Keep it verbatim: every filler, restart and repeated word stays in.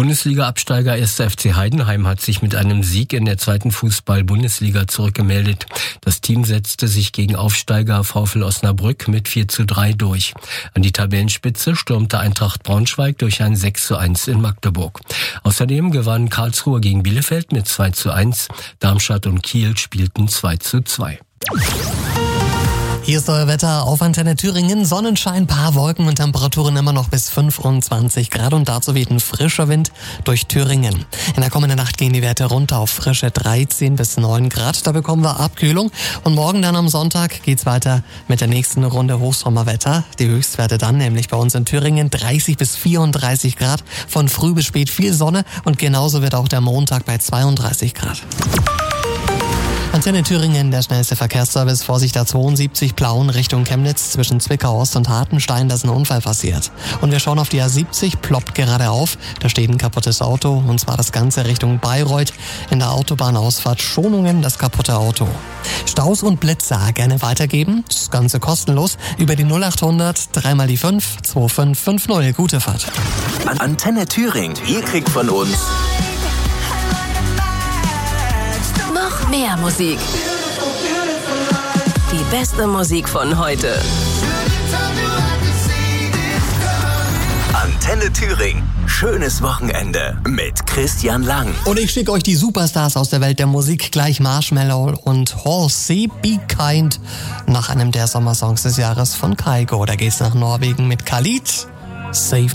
Bundesliga-Absteiger erster F C Heidenheim hat sich mit einem Sieg in der zweiten Fußball-Bundesliga zurückgemeldet. Das Team setzte sich gegen Aufsteiger VfL Osnabrück mit vier zu drei durch. An die Tabellenspitze stürmte Eintracht Braunschweig durch ein sechs zu eins in Magdeburg. Außerdem gewann Karlsruhe gegen Bielefeld mit zwei zu eins. Darmstadt und Kiel spielten zwei zu zwei. Hier ist euer Wetter auf Antenne Thüringen. Sonnenschein, paar Wolken und Temperaturen immer noch bis fünfundzwanzig Grad und dazu weht ein frischer Wind durch Thüringen. In der kommenden Nacht gehen die Werte runter auf frische dreizehn bis neun Grad. Da bekommen wir Abkühlung und morgen dann am Sonntag geht's weiter mit der nächsten Runde Hochsommerwetter. Die Höchstwerte dann nämlich bei uns in Thüringen dreißig bis vierunddreißig Grad. Von früh bis spät viel Sonne und genauso wird auch der Montag bei zweiunddreißig Grad. Antenne Thüringen, der schnellste Verkehrsservice. Vorsicht A zweiundsiebzig Plauen Richtung Chemnitz zwischen Zwickau Ost und Hartenstein, da ist ein Unfall passiert. Und wir schauen auf die A siebzig, ploppt gerade auf. Da steht ein kaputtes Auto und zwar das Ganze Richtung Bayreuth. In der Autobahnausfahrt Schonungen das kaputte Auto. Staus und Blitzer gerne weitergeben. Das Ganze kostenlos über die null achthundert, dreimal die fünf, zwei fünf fünf null. Gute Fahrt. Antenne Thüringen, ihr kriegt von uns noch mehr Musik. Die beste Musik von heute. Antenne Thüringen. Schönes Wochenende mit Christian Lang. Und ich schicke euch die Superstars aus der Welt der Musik. Gleich Marshmallow und Halsey, Be Kind. Nach einem der Sommersongs des Jahres von Kygo. Da geht's nach Norwegen mit Khalid. Save